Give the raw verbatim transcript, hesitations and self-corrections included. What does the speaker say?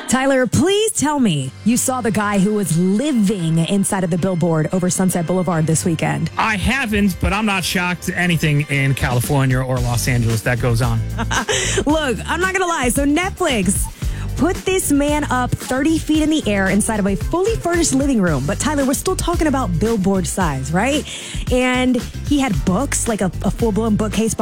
Tyler, please tell me you saw the guy who was living inside of the billboard over Sunset Boulevard this weekend. I haven't, but I'm not shocked anything in California or Los Angeles that goes on. Look, I'm not going to lie. So Netflix put this man up thirty feet in the air inside of a fully furnished living room. But Tyler, we're still talking about billboard size, right? And he had books, like a, a full-blown bookcase